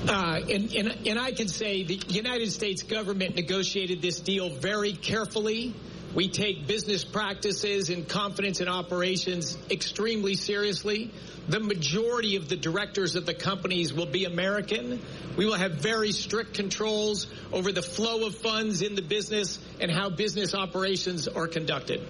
And I can say the United States government negotiated this deal very carefully. We take business practices and confidence in operations extremely seriously. The majority of the directors of the companies will be American. We will have very strict controls over the flow of funds in the business and how business operations are conducted.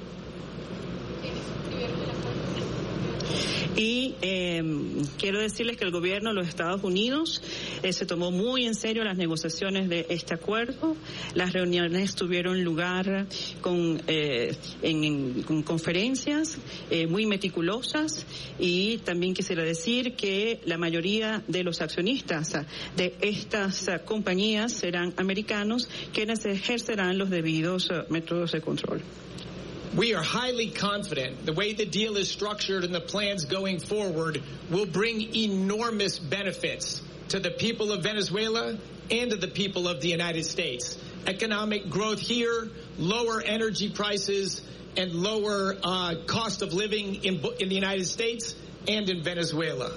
Y quiero decirles que el gobierno de los Estados Unidos se tomó muy en serio las negociaciones de este acuerdo. Las reuniones tuvieron lugar con conferencias muy meticulosas, y también quisiera decir que la mayoría de los accionistas de estas compañías serán americanos, quienes ejercerán los debidos métodos de control. We are highly confident the way the deal is structured and the plans going forward will bring enormous benefits to the people of Venezuela and to the people of the United States. Economic growth here, lower energy prices, and lower cost of living in the United States and in Venezuela.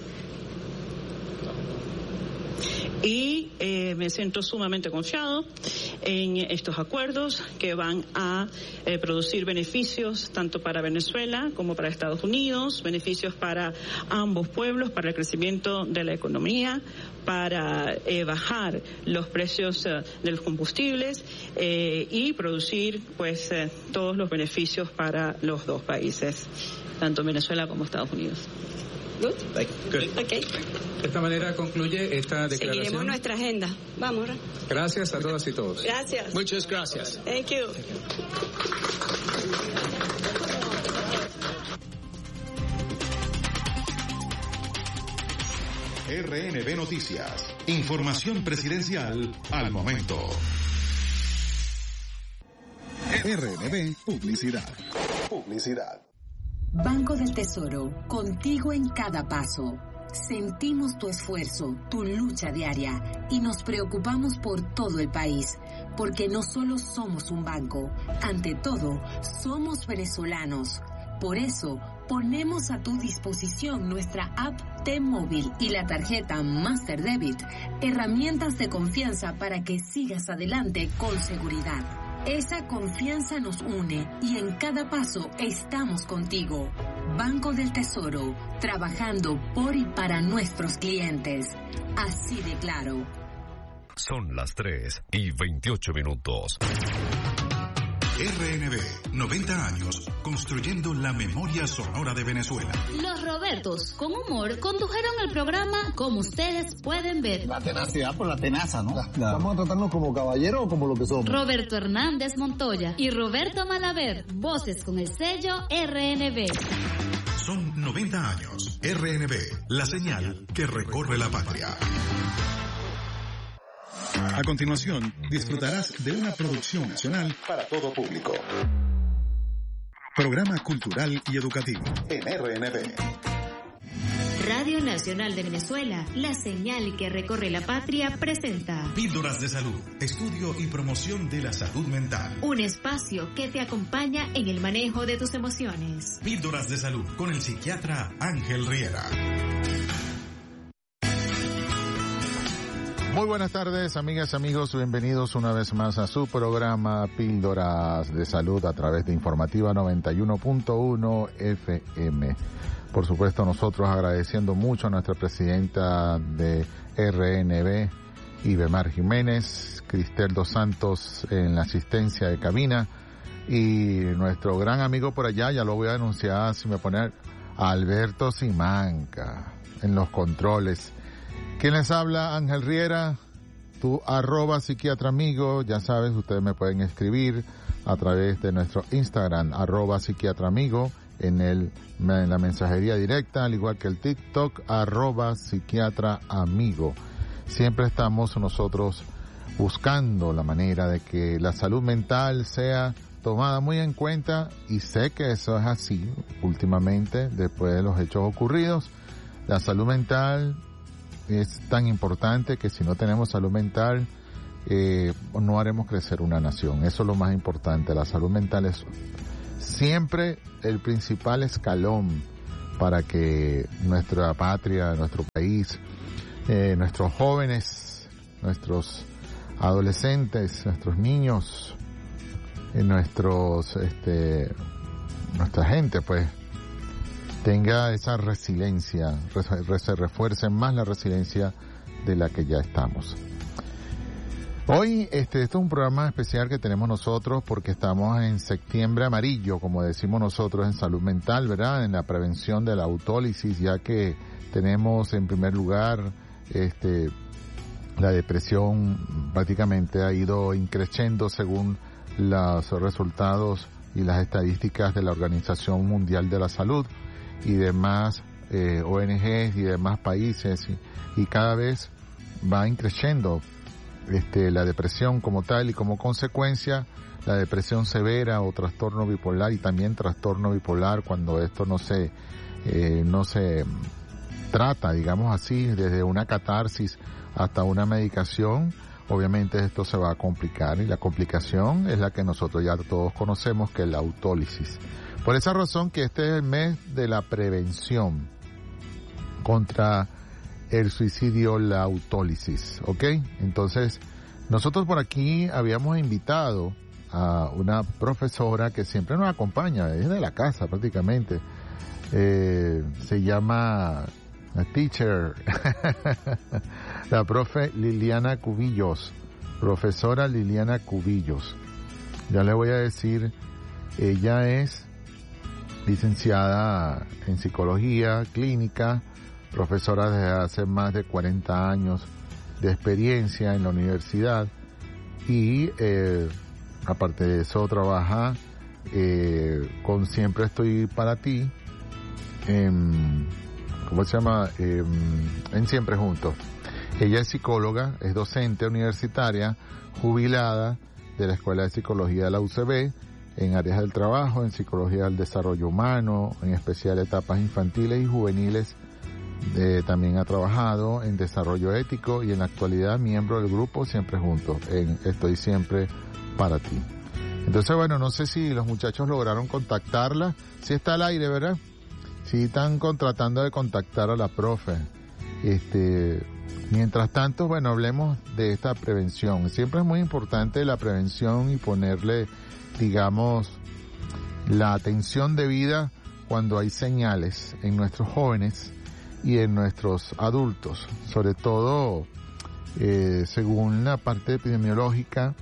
Y me siento sumamente confiado en estos acuerdos que van a producir beneficios tanto para Venezuela como para Estados Unidos, beneficios para ambos pueblos, para el crecimiento de la economía, para bajar los precios de los combustibles y producir pues todos los beneficios para los dos países, tanto Venezuela como Estados Unidos. Good. Good. Okay. De esta manera concluye esta declaración. Seguiremos nuestra agenda. Vamos. Gracias a todas y todos. Gracias. Muchas gracias. Thank you. RNB Noticias. Información presidencial al momento. RNB Publicidad. Banco del Tesoro, contigo en cada paso. Sentimos tu esfuerzo, tu lucha diaria, y nos preocupamos por todo el país, porque no solo somos un banco, ante todo, somos venezolanos. Por eso, ponemos a tu disposición nuestra app T-Móvil y la tarjeta Master Debit, herramientas de confianza para que sigas adelante con seguridad. Esa confianza nos une y en cada paso estamos contigo. Banco del Tesoro, trabajando por y para nuestros clientes. Así de claro. Son las 3:28. RNB, 90 años, construyendo la memoria sonora de Venezuela. Los Robertos, con humor, condujeron el programa Como Ustedes Pueden Ver. La tenacidad por la tenaza, ¿no? Vamos a tratarnos como caballeros o como lo que somos. Roberto Hernández Montoya y Roberto Malaver, voces con el sello RNB. Son 90 años. RNB, la señal que recorre la patria. A continuación, disfrutarás de una producción nacional para todo público. Programa cultural y educativo en RNB. Radio Nacional de Venezuela, la señal que recorre la patria, presenta Píldoras de Salud, estudio y promoción de la salud mental. Un espacio que te acompaña en el manejo de tus emociones. Píldoras de Salud con el psiquiatra Ángel Riera. Muy buenas tardes, amigas, amigos, bienvenidos una vez más a su programa Píldoras de Salud a través de Informativa 91.1 FM. Por supuesto, nosotros agradeciendo mucho a nuestra presidenta de RNB, Ibemar Jiménez, Cristel Dos Santos en la asistencia de cabina, y nuestro gran amigo por allá, ya lo voy a denunciar si me pone, Alberto Simanca en los controles. ¿Quién les habla? Ángel Riera, tu @psiquiatraamigo, ya sabes, ustedes me pueden escribir a través de nuestro Instagram, @psiquiatraamigo, en la mensajería directa, al igual que el TikTok, @psiquiatraamigo. Siempre estamos nosotros buscando la manera de que la salud mental sea tomada muy en cuenta, y sé que eso es así últimamente, después de los hechos ocurridos. La salud mental es tan importante que si no tenemos salud mental, no haremos crecer una nación. Eso es lo más importante. La salud mental es siempre el principal escalón para que nuestra patria, nuestro país, nuestros jóvenes, nuestros adolescentes, nuestros niños, nuestra gente, pues, tenga esa resiliencia, se refuerce más la resiliencia de la que ya estamos. Hoy, este es un programa especial que tenemos nosotros porque estamos en septiembre amarillo, como decimos nosotros en salud mental, ¿verdad? En la prevención de la autólisis, ya que tenemos en primer lugar, la depresión prácticamente ha ido increciendo según los resultados y las estadísticas de la Organización Mundial de la Salud y demás ONGs y demás países, y cada vez va increciendo la depresión como tal, y como consecuencia la depresión severa o trastorno bipolar, y también trastorno bipolar cuando esto no se trata, digamos así, desde una catarsis hasta una medicación. Obviamente esto se va a complicar, y la complicación es la que nosotros ya todos conocemos, que es la autólisis. Por esa razón que este es el mes de la prevención contra el suicidio, la autólisis, ¿ok? Entonces, nosotros por aquí habíamos invitado a una profesora que siempre nos acompaña, es de la casa prácticamente, se llama la teacher, la profe Liliana Cubillos, profesora Liliana Cubillos. Ya le voy a decir, ella es licenciada en psicología clínica, profesora desde hace más de 40 años de experiencia en la universidad, y aparte de eso trabaja con Siempre Estoy Para Ti, ¿cómo se llama? En Siempre Juntos. Ella es psicóloga, es docente universitaria, jubilada de la Escuela de Psicología de la UCB, en áreas del trabajo, en psicología del desarrollo humano, en especial etapas infantiles y juveniles. También ha trabajado en desarrollo ético y en la actualidad miembro del grupo Siempre Juntos, en Estoy Siempre Para Ti. Entonces, bueno, no sé si los muchachos lograron contactarla. Sí está al aire, ¿verdad? Sí están tratando de contactar a la profe. Mientras tanto, bueno, hablemos de esta prevención. Siempre es muy importante la prevención y ponerle, digamos, la atención debida cuando hay señales en nuestros jóvenes y en nuestros adultos, sobre todo según la parte epidemiológica,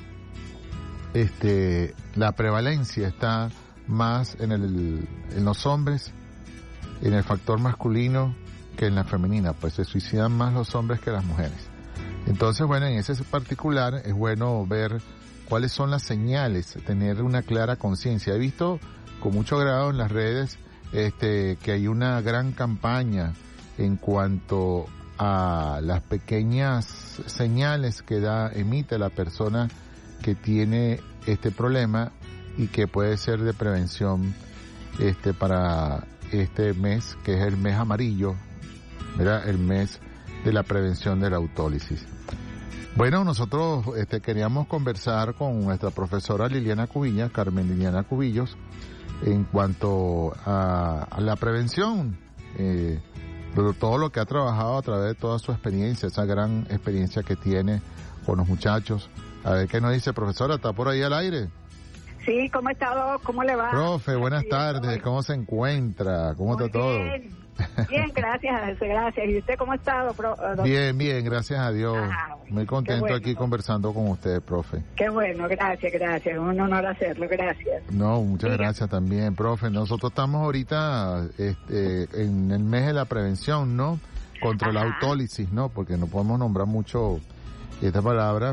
la prevalencia está más en los hombres, en el factor masculino, que en la femenina, pues se suicidan más los hombres que las mujeres. Entonces, bueno, en ese particular es bueno ver cuáles son las señales, tener una clara conciencia. He visto con mucho agrado en las redes que hay una gran campaña en cuanto a las pequeñas señales que emite la persona que tiene este problema y que puede ser de prevención para este mes, que es el mes amarillo, ¿verdad? El mes de la prevención de la autólisis. Bueno, nosotros queríamos conversar con nuestra profesora Liliana Cubillas, Carmen Liliana Cubillos, en cuanto a la prevención, todo lo que ha trabajado a través de toda su experiencia, esa gran experiencia que tiene con los muchachos. A ver qué nos dice, profesora, ¿está por ahí al aire? Sí, ¿cómo está? ¿Cómo le va? Profe, buenas tardes, ¿cómo se encuentra? ¿Cómo está todo? Bien, gracias. ¿Y usted cómo ha estado, doctor? Bien, gracias a Dios. Muy contento aquí conversando con usted, profe. Qué bueno, gracias. Un honor hacerlo, gracias. No, muchas gracias también, profe. Nosotros estamos ahorita en el mes de la prevención, ¿no? Contra la autólisis, ¿no? Porque no podemos nombrar mucho esta palabra,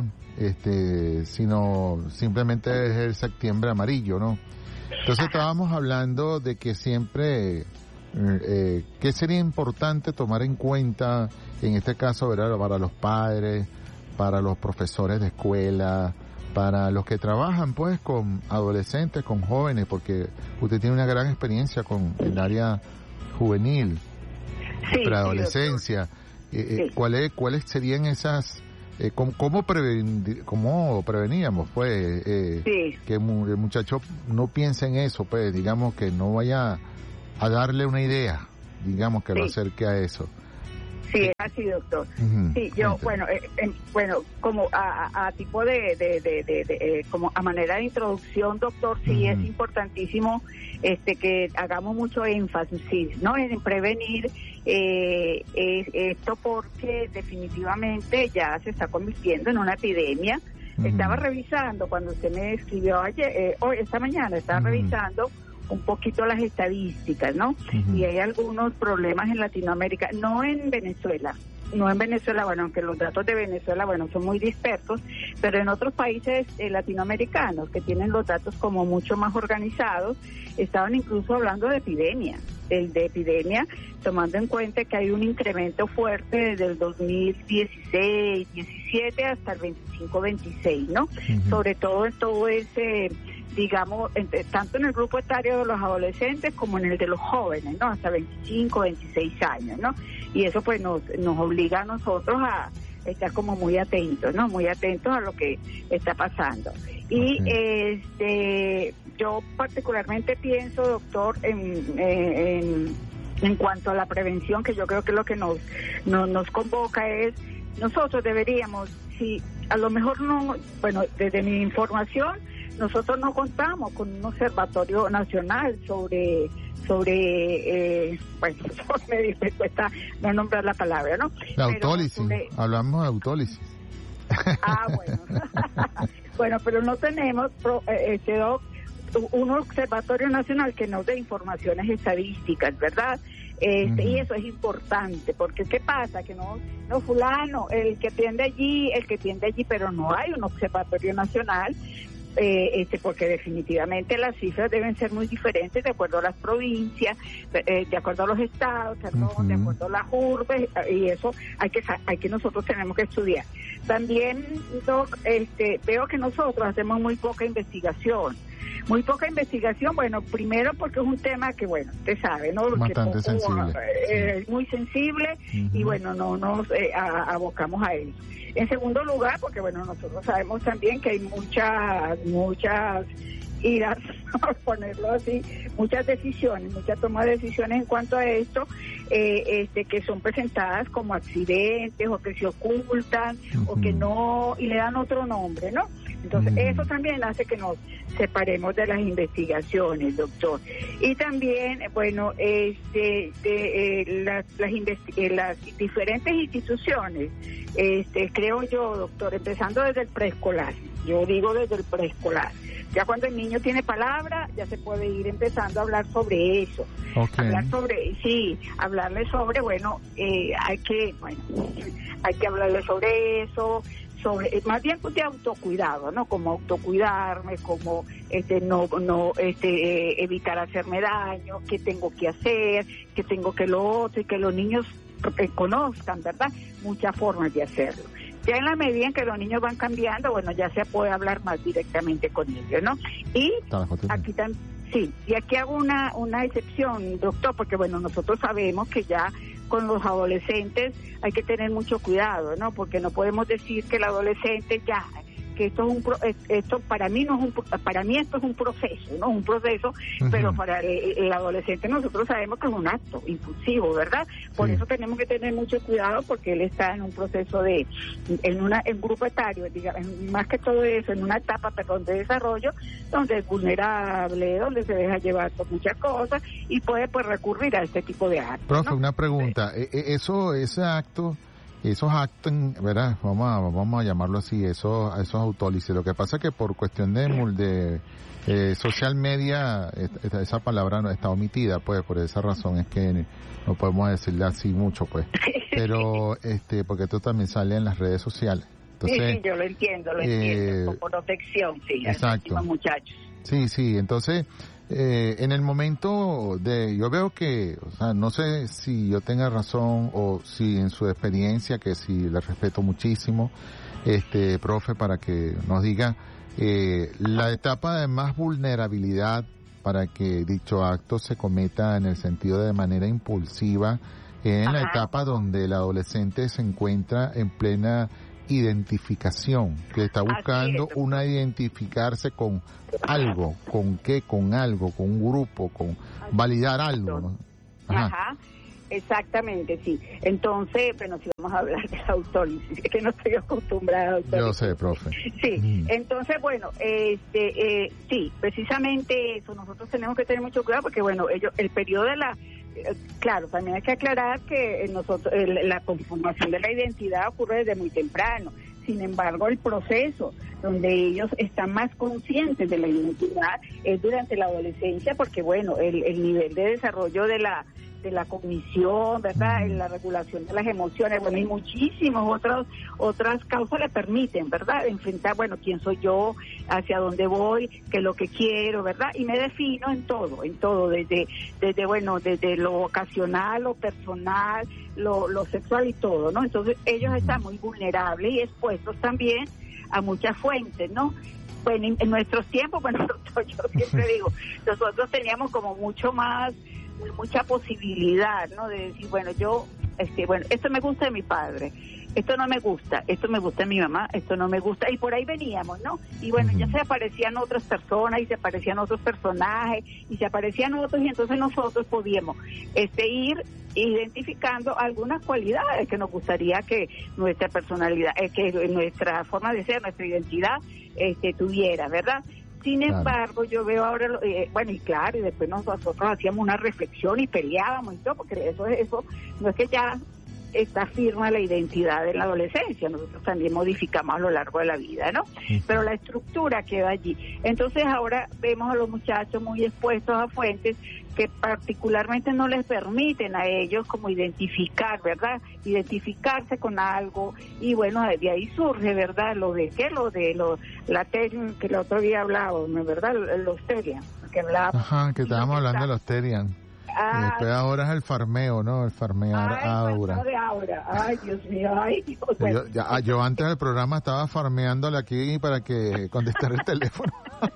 sino simplemente es el septiembre amarillo, ¿no? Entonces estábamos hablando de que siempre, ¿qué sería importante tomar en cuenta en este caso, ¿verdad? Para los padres, para los profesores de escuela, para los que trabajan pues con adolescentes, con jóvenes, porque usted tiene una gran experiencia con el área juvenil, preadolescencia. ¿Cuáles serían esas? ¿Cómo preveníamos, pues, que el muchacho no piense en eso, pues, digamos, que no vaya a darle una idea, digamos, que lo acerque a eso? Sí, es así, doctor. Sí, yo, bueno, como a tipo como a manera de introducción, doctor, sí es importantísimo que hagamos mucho énfasis, ¿no? En prevenir esto, porque definitivamente ya se está convirtiendo en una epidemia. Estaba revisando cuando usted me escribió esta mañana, estaba revisando un poquito las estadísticas, ¿no? Y hay algunos problemas en Latinoamérica, no en Venezuela, bueno, aunque los datos de Venezuela, bueno, son muy dispersos, pero en otros países latinoamericanos que tienen los datos como mucho más organizados, estaban incluso hablando de epidemia, tomando en cuenta que hay un incremento fuerte desde el 2016, 17 hasta el 25-26, ¿no? Sobre todo en todo ese, digamos, tanto en el grupo etario de los adolescentes como en el de los jóvenes, ¿no? Hasta 25, 26 años, ¿no? Y eso pues nos obliga a nosotros a estar como muy atentos, ¿no? Muy atentos a lo que está pasando. Y yo particularmente pienso, doctor, en cuanto a la prevención, que yo creo que lo que nos convoca es, nosotros deberíamos, si a lo mejor no, bueno, desde mi información, nosotros no contamos con un observatorio nacional sobre me cuesta no nombrar la palabra, ¿no? La autólisis, hablamos de autólisis. Bueno. Bueno, pero no tenemos un observatorio nacional que nos dé informaciones estadísticas, ¿verdad? Y eso es importante, porque ¿qué pasa? Que no fulano, el que atiende allí, pero no hay un observatorio nacional, porque definiamente las cifras deben ser muy diferentes de acuerdo a las provincias, de acuerdo a los estados, de acuerdo a las urbes, y eso hay que nosotros tenemos que estudiar. También, Doc, veo que nosotros hacemos muy poca investigación, bueno, primero porque es un tema que, bueno, usted sabe, ¿no? Bastante sensible. Es muy sensible y, bueno, no nos abocamos a eso. En segundo lugar, porque, bueno, nosotros sabemos también que hay muchas iras, por ponerlo así, muchas toma de decisiones en cuanto a esto, que son presentadas como accidentes o que se ocultan o que no, y le dan otro nombre, ¿no? Entonces, eso también hace que nos separemos de las investigaciones, doctor. Y también, bueno, las diferentes instituciones, creo yo, doctor, empezando desde el preescolar, ya cuando el niño tiene palabra, ya se puede ir empezando a hablar sobre eso. Okay. Hablarle sobre, bueno, hay que hablarle sobre eso, más bien de autocuidado, ¿no? Como autocuidarme, como evitar hacerme daño, qué tengo que hacer, qué tengo que lo otro, y que los niños conozcan, ¿verdad? Muchas formas de hacerlo. Ya en la medida en que los niños van cambiando, bueno, ya se puede hablar más directamente con ellos, ¿no? Y aquí también, sí, y aquí hago una excepción, doctor, porque, bueno, nosotros sabemos que ya con los adolescentes hay que tener mucho cuidado, ¿no? Porque no podemos decir que el adolescente ya, que esto para mí esto es un proceso, ¿no? Un proceso, pero para el adolescente nosotros sabemos que es un acto impulsivo, ¿verdad? Por eso tenemos que tener mucho cuidado, porque él está en un proceso en grupo etario, digamos, más que todo eso, en una etapa, de desarrollo, donde es vulnerable, donde se deja llevar por muchas cosas y puede recurrir a este tipo de actos. Profe, ¿no? Una pregunta, esos actos, ¿verdad? Vamos a llamarlo así, esos autólisis. Lo que pasa es que por cuestión de social media, esa palabra no está omitida, pues, por esa razón es que no podemos decirle así mucho, pues. Pero, porque esto también sale en las redes sociales. Entonces, sí, yo lo entiendo, por protección, sí, exacto. Muchachos. Sí, entonces, en el momento yo veo que, o sea, no sé si yo tenga razón o si en su experiencia, que sí le respeto muchísimo, profe, para que nos diga, la etapa de más vulnerabilidad para que dicho acto se cometa en el sentido de manera impulsiva, en la etapa donde el adolescente se encuentra en plena identificación, que está buscando identificarse con algo, con un grupo, con validar algo, ¿no? Ajá. Exactamente, sí. Entonces, bueno, si vamos a hablar de la autólisis, es que no estoy acostumbrada a autólisis. Yo sé, profe. Sí, entonces, bueno, sí, precisamente eso, nosotros tenemos que tener mucho cuidado porque, bueno, el periodo de la... Claro, también hay que aclarar que nosotros la conformación de la identidad ocurre desde muy temprano. Sin embargo, el proceso donde ellos están más conscientes de la identidad es durante la adolescencia, porque bueno, el nivel de desarrollo de la cognición, ¿verdad? En la regulación de las emociones, bueno, y muchísimas otras causas le permiten, ¿verdad? Enfrentar, bueno, quién soy yo, hacia dónde voy, qué es lo que quiero, ¿verdad? Y me defino en todo, desde lo vocacional, lo personal, lo sexual y todo, ¿no? Entonces, ellos están muy vulnerables y expuestos también a muchas fuentes, ¿no? Bueno, en nuestros tiempos, bueno, yo siempre digo, nosotros teníamos como mucha posibilidad, ¿no? De decir, bueno, esto me gusta de mi padre, esto no me gusta, esto me gusta de mi mamá, esto no me gusta, y por ahí veníamos, ¿no? Y bueno, ya se aparecían otras personas, y se aparecían otros personajes, y se aparecían otros, y entonces nosotros podíamos ir identificando algunas cualidades que nos gustaría que nuestra personalidad, que nuestra forma de ser, nuestra identidad, tuviera, ¿verdad? Sin embargo, yo veo ahora, y claro, y después nosotros hacíamos una reflexión y peleábamos y todo, porque eso no es que ya está firme la identidad en la adolescencia, nosotros también modificamos a lo largo de la vida, ¿no? Pero la estructura queda allí. Entonces ahora vemos a los muchachos muy expuestos a fuentes que particularmente no les permiten a ellos como identificar, ¿verdad? Identificarse con algo, y bueno, de ahí surge, ¿verdad? La técnica que el otro día hablábamos, ¿verdad? Los Terian, que hablábamos. Ajá, que estábamos hablando de los Terian. Y después ahora es el farmeo, ¿no? El farmeo Aura. Ay, Dios mío, ay, Dios. Bueno. Yo antes del programa estaba farmeándole aquí para que contestara el teléfono.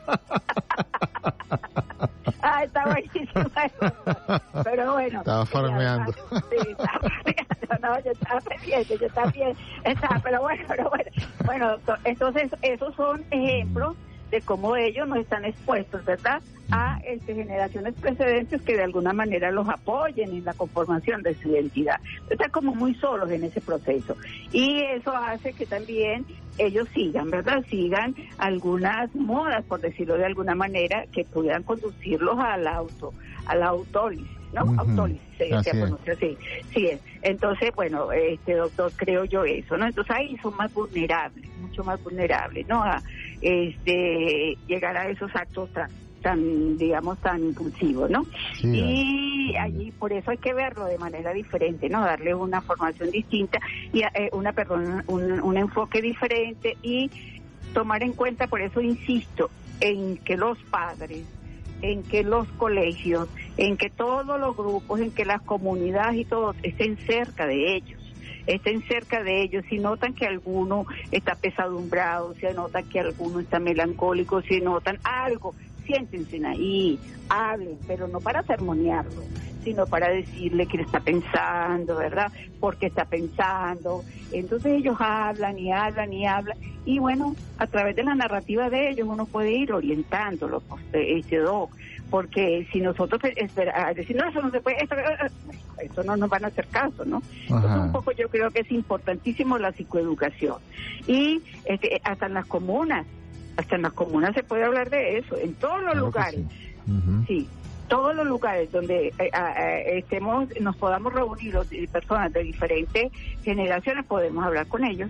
Está buenísimo. Pero bueno. Estaba farmeando. Sí, estaba farmeando. No, yo estaba pendiente, pero bueno. Bueno, entonces esos son ejemplos de cómo ellos no están expuestos, ¿verdad?, a generaciones precedentes que de alguna manera los apoyen en la conformación de su identidad. Están como muy solos en ese proceso. Y eso hace que también ellos sigan, ¿verdad?, sigan algunas modas, por decirlo de alguna manera, que pudieran conducirlos a la autólisis, ¿no? Autólisis, se pronuncia así. Sí es. Entonces, bueno, doctor, creo yo eso, ¿no? Entonces ahí son más vulnerables, mucho más vulnerables, ¿no?, a llegar a esos actos tan impulsivos, ¿no? Sí, y allí por eso hay que verlo de manera diferente, ¿no? Darle una formación distinta y un enfoque diferente, y tomar en cuenta, por eso insisto, en que los padres, en que los colegios, en que todos los grupos, en que las comunidades y todos estén cerca de ellos. Si notan que alguno está pesadumbrado, si notan que alguno está melancólico, si notan algo, siéntense ahí, hablen, pero no para sermonearlo, sino para decirle que está pensando, ¿verdad?, porque está pensando. Entonces ellos hablan, y bueno, a través de la narrativa de ellos uno puede ir orientándolo, porque si nosotros decir, no, eso no se puede, eso no nos van a hacer caso, ¿no? Entonces un poco yo creo que es importantísimo la psicoeducación, y hasta en las comunas se puede hablar de eso, en todos los lugares, sí, todos los lugares donde nos podamos reunir personas de diferentes generaciones, podemos hablar con ellos.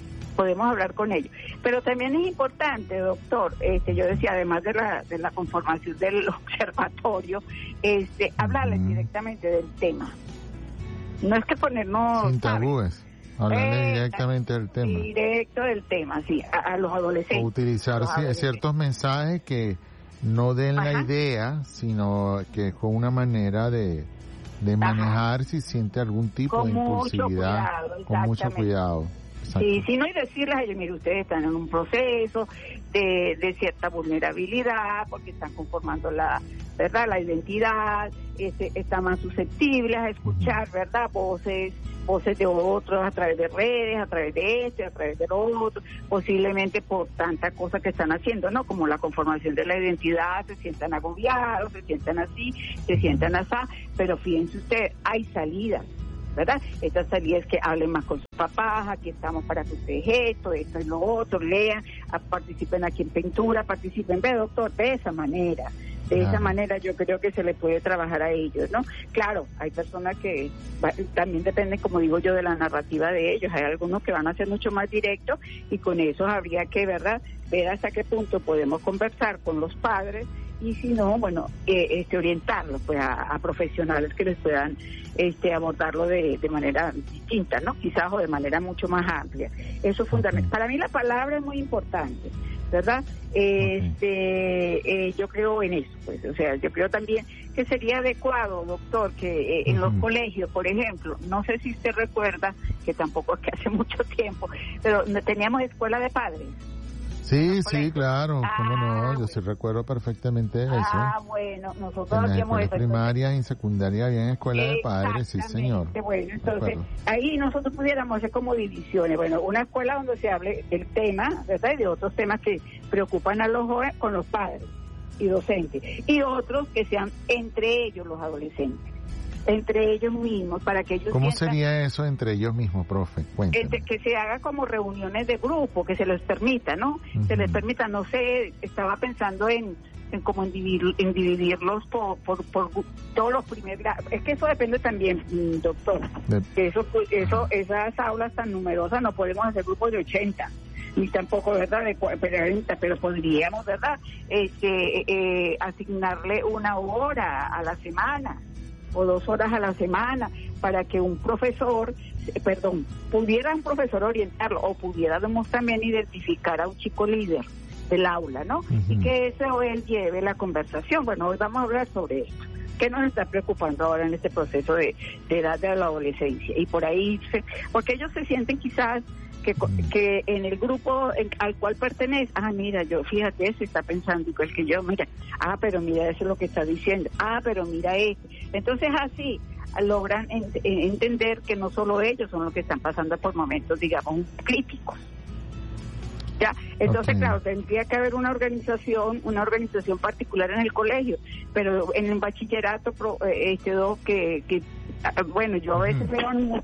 Pero también es importante, doctor, yo decía, además de la conformación del observatorio, hablarles directamente del tema. No es que ponernos... Sin tabúes. Hablarles directamente del tema. Directo del tema, sí, a los adolescentes. O utilizar ciertos mensajes que no den la idea, sino que con una manera de manejar si siente algún tipo de impulsividad, con mucho cuidado. Sí, no, y decirles a ellos, mire, ustedes están en un proceso de cierta vulnerabilidad, porque están conformando la ¿verdad? La identidad, está más susceptible a escuchar, ¿verdad? Voces de otros a través de redes, a través de a través de lo otro, posiblemente por tanta cosa que están haciendo, ¿no? Como la conformación de la identidad, se sientan agobiados, se sientan así, se sientan así, pero fíjense ustedes, hay salidas, ¿verdad? Estas salidas que hablen más con sus papás, aquí estamos para que ustedes esto y lo otro, lean, participen aquí en pintura, participen, ve doctor, de esa manera. De esa manera yo creo que se le puede trabajar a ellos, ¿no? Claro, hay personas que también dependen, como digo yo, de la narrativa de ellos. Hay algunos que van a ser mucho más directos y con eso habría que, ¿verdad?, ver hasta qué punto podemos conversar con los padres y si no, bueno, orientarlos pues a profesionales que les puedan abordarlo de manera distinta, ¿no? Quizás o de manera mucho más amplia. Eso es fundamental. Para mí la palabra es muy importante, ¿verdad? Yo creo en eso, pues, o sea, yo creo también que sería adecuado, doctor, que en los colegios, por ejemplo, no sé si usted recuerda, que tampoco es que hace mucho tiempo, pero teníamos escuela de padres. Sí, claro, cómo no, yo sí recuerdo perfectamente eso. Bueno, nosotros en hacíamos eso. En primaria y en secundaria había en escuela de padres, sí señor. Bueno, entonces, ahí nosotros pudiéramos hacer como divisiones, bueno, una escuela donde se hable del tema, ¿verdad?, y de otros temas que preocupan a los jóvenes con los padres y docentes, y otros que sean entre ellos los adolescentes, entre ellos mismos, para que ellos ¿Cómo sería eso entre ellos mismos, profe? Cuéntame. Que se haga como reuniones de grupo, que se les permita, ¿no? Se les permita, no sé, estaba pensando en dividirlos por todos los primeros grados. Es que eso depende también, doctor. Esas aulas tan numerosas no podemos hacer grupos de 80. Ni tampoco, ¿verdad?, de 40, pero podríamos, ¿verdad?, asignarle 1 hora a la semana o 2 horas a la semana para que un profesor, pudiera un profesor orientarlo o pudiéramos también identificar a un chico líder del aula, ¿no? Y que ese o él lleve la conversación. Bueno, hoy vamos a hablar sobre esto. ¿Qué nos está preocupando ahora en este proceso de edad de la adolescencia? Y por ahí, porque ellos se sienten quizás que en el grupo al cual pertenece, mira, yo, fíjate, ese está pensando igual que yo, mira, pero mira, eso es lo que está diciendo, pero mira eso. Entonces así logran entender que no solo ellos son los que están pasando por momentos, digamos, críticos. Ya, entonces, claro, tendría que haber una organización particular en el colegio, pero en el bachillerato, bueno, yo a veces veo...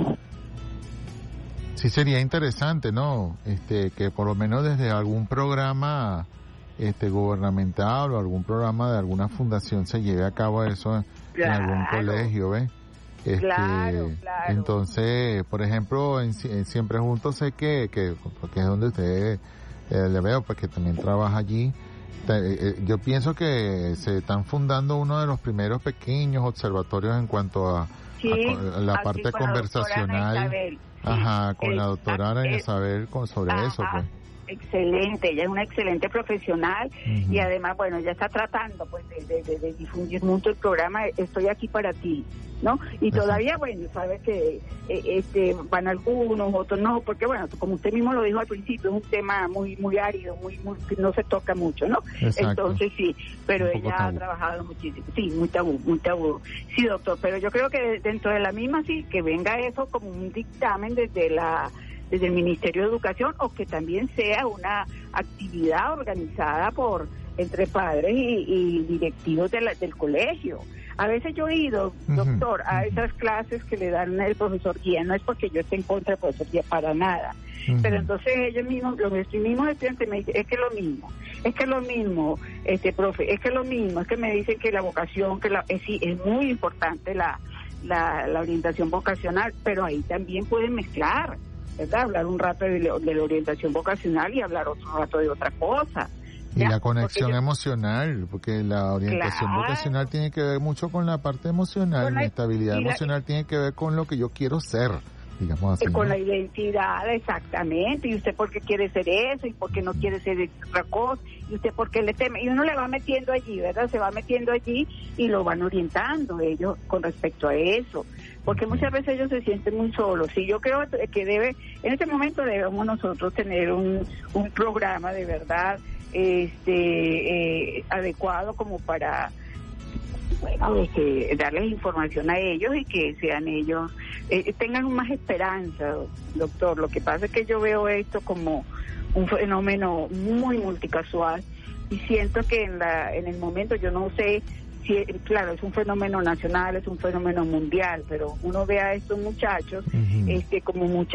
Sí, sería interesante, ¿no? Que por lo menos desde algún programa gubernamental o algún programa de alguna fundación se lleve a cabo eso en algún colegio, ¿ves? Claro. Entonces, por ejemplo, en Siempre Juntos sé que porque es donde usted le veo, pues que también trabaja allí. Yo pienso que se están fundando uno de los primeros pequeños observatorios en cuanto a la parte conversacional. Con la doctora Ana Isabel sobre eso, pues. Excelente, ella es una excelente profesional y además, bueno, ella está tratando pues de difundir mucho el programa Estoy aquí para ti, ¿no? Y todavía, bueno, sabe que van algunos, otros no, porque bueno, como usted mismo lo dijo al principio, es un tema muy árido, muy que no se toca mucho, ¿no? Exacto. Entonces sí, pero ella ha trabajado muchísimo, sí, muy tabú. Sí, doctor, pero yo creo que dentro de la misma, sí, que venga eso como un dictamen desde el Ministerio de Educación, o que también sea una actividad organizada entre padres y directivos del colegio. A veces yo he ido, doctor, a esas clases que le dan el profesor guía, no es porque yo esté en contra del profesor guía para nada, pero entonces ellos mismos, los mismos estudiantes me dicen, es que lo mismo, profe, es que me dicen que la vocación, sí, es muy importante la orientación vocacional, pero ahí también pueden mezclar, ¿verdad? Hablar un rato de la orientación vocacional y hablar otro rato de otra cosa. Y la conexión emocional, porque la orientación vocacional tiene que ver mucho con la parte emocional, la estabilidad emocional tiene que ver con lo que yo quiero ser, digamos así. Con la identidad, exactamente, y usted por qué quiere ser eso, y por qué no quiere ser otra cosa, y usted por qué le teme, y uno le va metiendo allí, ¿verdad? Se va metiendo allí y lo van orientando ellos con respecto a eso, porque muchas veces ellos se sienten muy solos, y yo creo que en este momento debemos nosotros tener un programa de verdad adecuado como para bueno, darles información a ellos y que sean ellos, tengan más esperanza, doctor. Lo que pasa es que yo veo esto como un fenómeno muy multicasual y siento que en el momento, yo no sé si, claro, es un fenómeno nacional, es un fenómeno mundial, pero uno ve a estos muchachos como